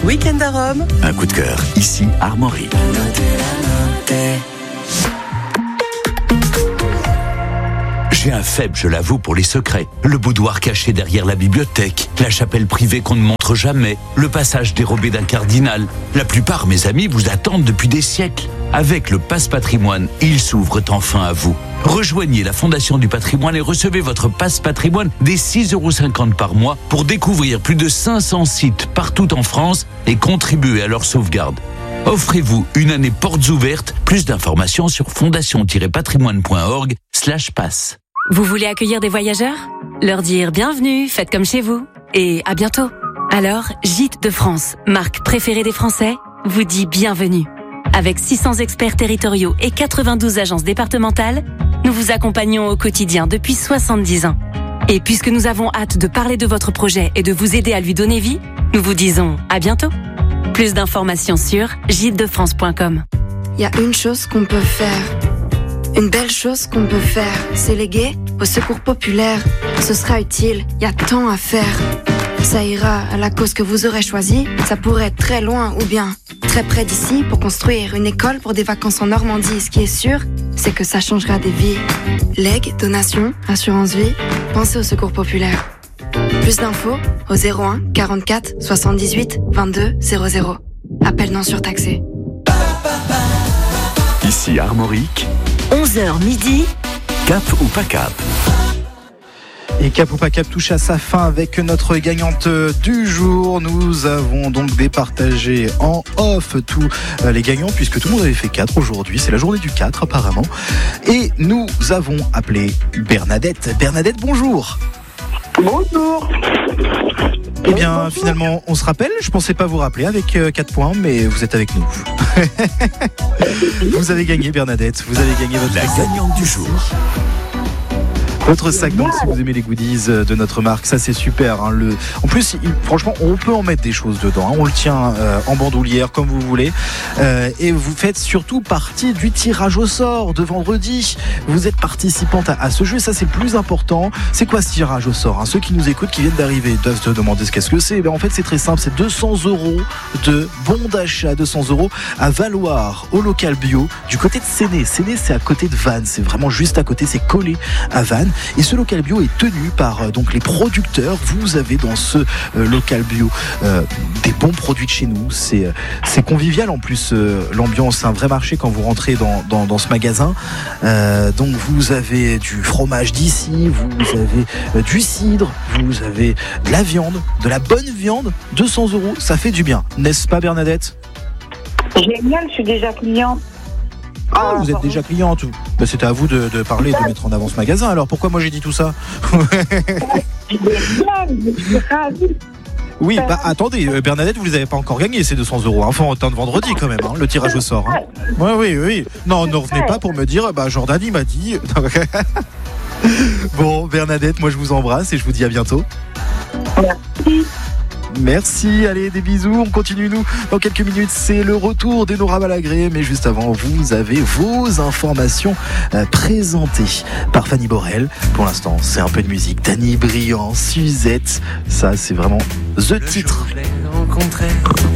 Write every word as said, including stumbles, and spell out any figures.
Week-end à Rome. Un coup de cœur, ici Armorique. J'ai un faible, je l'avoue, pour les secrets. Le boudoir caché derrière la bibliothèque, la chapelle privée qu'on ne montre jamais, le passage dérobé d'un cardinal. La plupart, mes amis, vous attendent depuis des siècles. Avec le Passe Patrimoine, ils s'ouvrent enfin à vous. Rejoignez la Fondation du Patrimoine et recevez votre Passe Patrimoine dès six euros cinquante par mois pour découvrir plus de cinq cents sites partout en France et contribuer à leur sauvegarde. Offrez-vous une année portes ouvertes. Plus d'informations sur fondation-patrimoine.org slash passe. Vous voulez accueillir des voyageurs ? Leur dire bienvenue, faites comme chez vous et à bientôt. Alors, Gîtes de France, marque préférée des Français, vous dit bienvenue. Avec six cents experts territoriaux et quatre-vingt-douze agences départementales, nous vous accompagnons au quotidien depuis soixante-dix ans. Et puisque nous avons hâte de parler de votre projet et de vous aider à lui donner vie, nous vous disons à bientôt. Plus d'informations sur gîtes de france point com. Il y a une chose qu'on peut faire. Une belle chose qu'on peut faire, c'est léguer au secours populaire. Ce sera utile, il y a tant à faire. Ça ira à la cause que vous aurez choisie. Ça pourrait être très loin ou bien très près d'ici pour construire une école pour des vacances en Normandie. Ce qui est sûr, c'est que ça changera des vies. Legs, donations, assurance vie, pensez au secours populaire. Plus d'infos au zéro un quarante-quatre soixante-dix-huit vingt-deux zéro zéro. Appel non surtaxé. Ici Armorique. onze heures midi. Cap ou pas cap? Et Cap ou pas cap touche à sa fin avec notre gagnante du jour. Nous avons donc départagé en off tous les gagnants puisque tout le monde avait fait quatre aujourd'hui. C'est la journée du quatre apparemment. Et nous avons appelé Bernadette. Bernadette, bonjour. Bonjour. Eh bien, finalement, on se rappelle. Je pensais pas vous rappeler avec quatre points, mais vous êtes avec nous. Vous avez gagné, Bernadette. Vous avez gagné votre La gagnante du jour. Votre sac, donc, si vous aimez les goodies de notre marque, ça c'est super. Hein, le... En plus, il... franchement, on peut en mettre des choses dedans. Hein. On le tient euh, en bandoulière, comme vous voulez. Euh, et vous faites surtout partie du tirage au sort de vendredi. Vous êtes participante à, à ce jeu, ça c'est le plus important. C'est quoi ce tirage au sort hein? Ceux qui nous écoutent, qui viennent d'arriver, doivent se demander ce qu'est-ce que c'est. Ben, en fait, c'est très simple. C'est deux cents euros de bons d'achat, deux cents euros à valoir au local bio du côté de Séné. Séné, c'est à côté de Vannes. C'est vraiment juste à côté, c'est collé à Vannes. Et ce local bio est tenu par euh, donc les producteurs. Vous avez dans ce euh, local bio euh, des bons produits de chez nous. C'est, euh, c'est convivial en plus, euh, l'ambiance, c'est un vrai marché quand vous rentrez dans, dans, dans ce magasin. Euh, donc vous avez du fromage d'ici, vous avez euh, du cidre, vous avez de la viande, de la bonne viande. deux cents euros, ça fait du bien, n'est-ce pas Bernadette? Génial, je suis déjà cliente. Ah, vous êtes déjà cliente. Ben, c'était à vous de, de parler, de mettre en avant ce magasin. Alors pourquoi moi j'ai dit tout ça? Oui, bah attendez, Bernadette, vous les avez pas encore gagnés ces deux cents euros. Enfin, en temps de vendredi quand même, hein, le tirage au sort. Hein. Oui, oui, oui. Non, ne revenez pas pour me dire, bah Jordan il m'a dit. Bon, Bernadette, moi je vous embrasse et je vous dis à bientôt. Merci. Merci, allez, des bisous, on continue nous. Dans quelques minutes, c'est le retour d'Enora Malagré, mais juste avant, vous avez vos informations euh, présentées par Fanny Borel. Pour l'instant, c'est un peu de musique. Danny Briand, Suzette, ça c'est vraiment the titre.